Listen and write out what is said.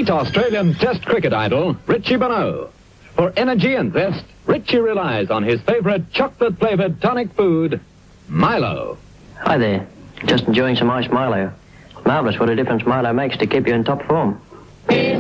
Meet Australian Test cricket idol, Richie Benaud. For energy and zest, Richie relies on his favorite chocolate-flavored tonic food, Milo. Hi there. Just enjoying some iced Milo. Marvellous what a difference Milo makes to keep you in top form.